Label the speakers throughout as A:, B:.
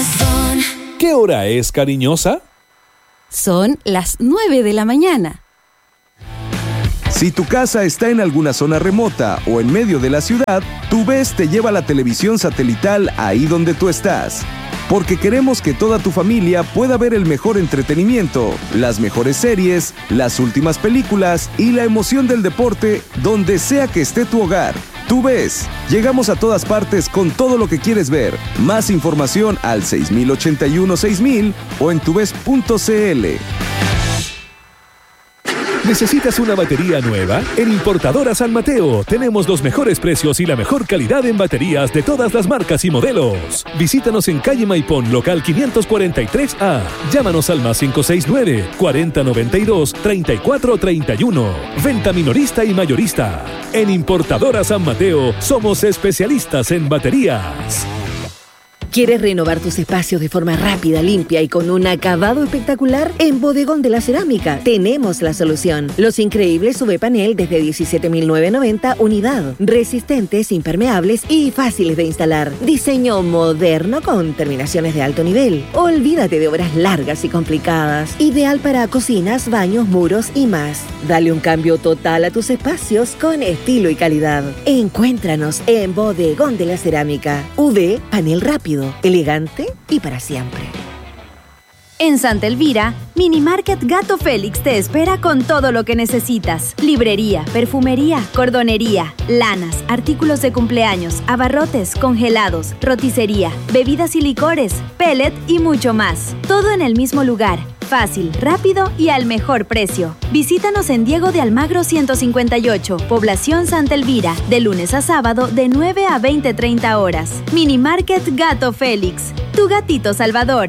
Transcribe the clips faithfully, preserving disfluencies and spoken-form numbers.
A: corazón.
B: ¿Qué hora es, cariñosa?
C: Son las nueve de la mañana.
D: Si tu casa está en alguna zona remota o en medio de la ciudad, Tu V E S te lleva la televisión satelital ahí donde tú estás. Porque queremos que toda tu familia pueda ver el mejor entretenimiento, las mejores series, las últimas películas y la emoción del deporte donde sea que esté tu hogar. Tu V E S. Llegamos a todas partes con todo lo que quieres ver. Más información al seis mil ochenta y uno seis mil o en tu ves punto c l.
B: ¿Necesitas una batería nueva? En Importadora San Mateo tenemos los mejores precios y la mejor calidad en baterías de todas las marcas y modelos. Visítanos en calle Maipón, local quinientos cuarenta y tres A. Llámanos al más cinco seis nueve, cuarenta noventa y dos, treinta y cuatro treinta y uno. Venta minorista y mayorista. En Importadora San Mateo somos especialistas en baterías.
E: ¿Quieres renovar tus espacios de forma rápida, limpia y con un acabado espectacular? En Bodegón de la Cerámica tenemos la solución. Los increíbles U V panel desde diecisiete mil novecientos noventa unidad. Resistentes, impermeables y fáciles de instalar. Diseño moderno con terminaciones de alto nivel. Olvídate de obras largas y complicadas. Ideal para cocinas, baños, muros y más. Dale un cambio total a tus espacios con estilo y calidad. Encuéntranos en Bodegón de la Cerámica. U V panel rápido, elegante y para siempre.
F: En Santa Elvira, Mini Market Gato Félix te espera con todo lo que necesitas. Librería, perfumería, cordonería, lanas, artículos de cumpleaños, abarrotes, congelados, roticería, bebidas y licores, pellet y mucho más. Todo en el mismo lugar. Fácil, rápido y al mejor precio. Visítanos en Diego de Almagro ciento cincuenta y ocho, Población Santa Elvira, de lunes a sábado de nueve a veinte treinta horas. Mini Market Gato Félix, tu gatito salvador.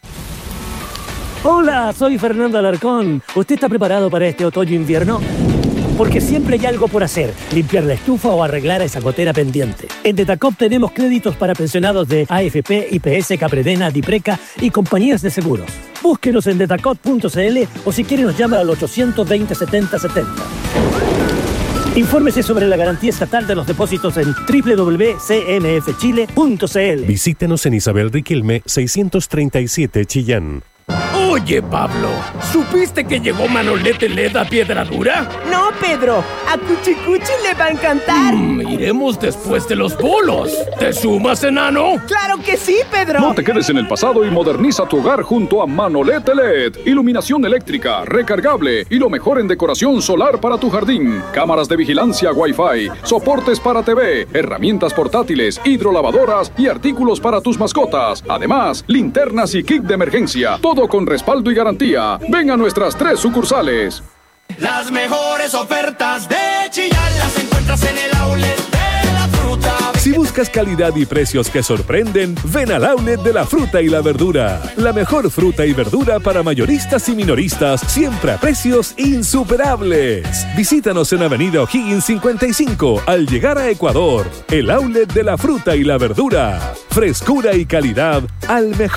G: Hola, soy Fernando Alarcón. ¿Usted está preparado para este otoño-invierno? Porque siempre hay algo por hacer, limpiar la estufa o arreglar esa gotera pendiente. En Detacop tenemos créditos para pensionados de A F P, I P S, Capredena, Dipreca y compañías de seguros. Búsquenos en detacop punto c l o si quiere nos llama al ochocientos veinte, setenta setenta. Infórmese sobre la garantía estatal de los depósitos en doble u doble u doble u punto c m f chile punto c l.
H: Visítenos en Isabel Riquelme seiscientos treinta y siete Chillán.
I: Oye, Pablo, ¿supiste que llegó Manolete L E D a Piedra Dura?
J: No, Pedro, a Cuchicuchi le va a encantar.
I: Mm, iremos después de los bolos. ¿Te sumas, enano?
J: ¡Claro que sí, Pedro!
K: No te quedes en el pasado y moderniza tu hogar junto a Manolete L E D. Iluminación eléctrica, recargable y lo mejor en decoración solar para tu jardín. Cámaras de vigilancia Wi-Fi, soportes para T V, herramientas portátiles, hidrolavadoras y artículos para tus mascotas. Además, linternas y kit de emergencia. Todo con respaldo y garantía. Ven a nuestras tres sucursales.
L: Las mejores ofertas de Chillán las encuentras en el outlet de la fruta.
B: Si buscas calidad y precios que sorprenden, ven al outlet de la fruta y la verdura. La mejor fruta y verdura para mayoristas y minoristas, siempre a precios insuperables. Visítanos en Avenida O'Higgins cincuenta y cinco al llegar a Ecuador. El outlet de la fruta y la verdura. Frescura y calidad al mejor